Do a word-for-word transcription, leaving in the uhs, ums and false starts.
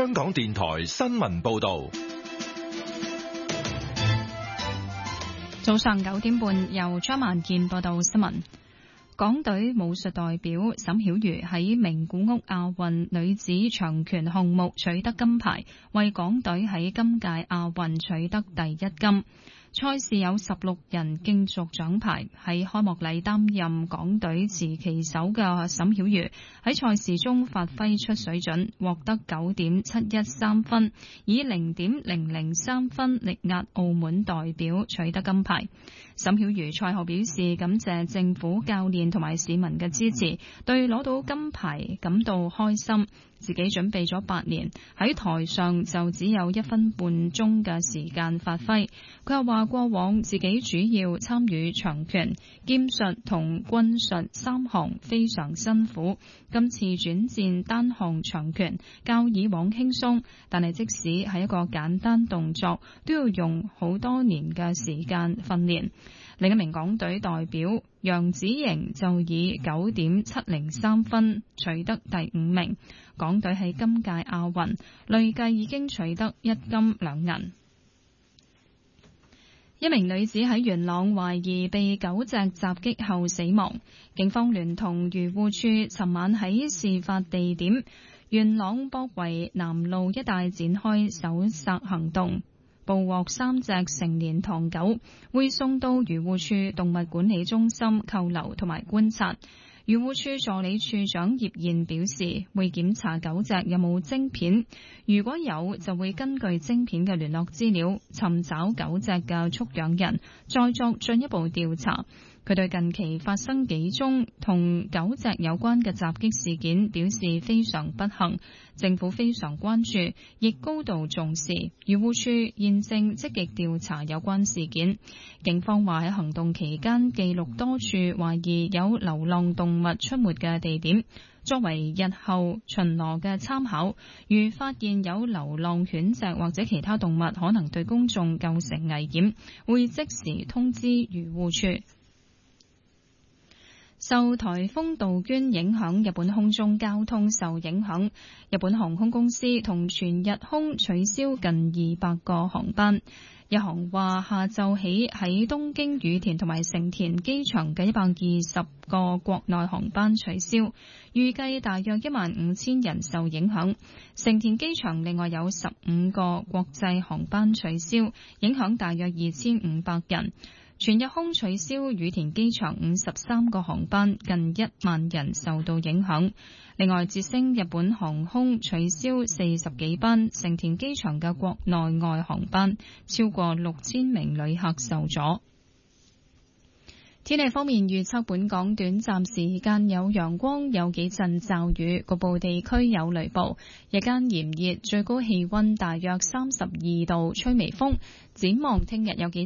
香港電台新聞報道。 早上九點半，由張萬健報道新聞。港隊武術代表沈曉瑜喺名古屋亞運女子長拳項目取得金牌，為港隊喺今屆亞運取得第一金。賽事有十六人競逐獎牌，喺開幕禮擔任港隊持旗手嘅沈曉瑜喺賽事中發揮出水準，獲得九點七一三分，以零點零零三分力壓澳門代表取得金牌。沈曉瑜賽後表示感謝政府、教練同埋市民嘅支持，對攞到金牌感到開心。自己準備咗八年，喺台上就只有一分半鐘嘅時間發揮。佢又話過往自己主要參與長拳、劍術同棍術三項非常辛苦，今次轉戰單項長拳較以往輕鬆，但係即使係一個簡單動作都要用好多年嘅時間訓練。另一名港隊代表楊子瑩就以九點七零三分取得第五名。港隊喺今屆亞運累計已經取得一金兩銀。一名女子喺元朗懷疑被狗隻襲擊後死亡，警方聯同漁護處尋晚喺事發地點元朗博圍南路一帶展開搜索行動，捕獲三隻成年唐狗，會送到漁護處動物管理中心扣留同埋觀察。漁護處助理處長葉燕表示，會檢查狗隻有冇晶片，如果有就會根據晶片嘅聯絡資料尋找狗隻嘅畜養人，再作進一步調查。佢對近期發生幾宗同狗隻有關嘅襲擊事件表示非常不幸，政府非常關注，亦高度重視。漁護處現正積極調查有關事件。警方話喺行動期間記錄多處懷疑有流浪動物出沒嘅地點，作為日後巡邏嘅參考。如發現有流浪犬隻或者其他動物可能對公眾構成危險，會即時通知漁護處。受颱風杜鵑影響，日本空中交通受影響。日本航空公司同全日空取消近二百個航班。日航話下晝起喺東京羽田同埋成田機場嘅一百二十個國內航班取消，預計大約一萬五千人受影響。成田機場另外有十五個國際航班取消，影響大約二千五百人。全日空取消羽田機場五十三個航班，近一萬人受到影響。另外，捷星日本航空取消四十幾班成田機場嘅國內外航班，超過六千名旅客受阻。天氣方面預測，本港短暫時間有陽光，有幾陣驟雨，局部地區有雷暴。日間炎熱，最高氣溫大約三十二度，吹微風。展望聽日有幾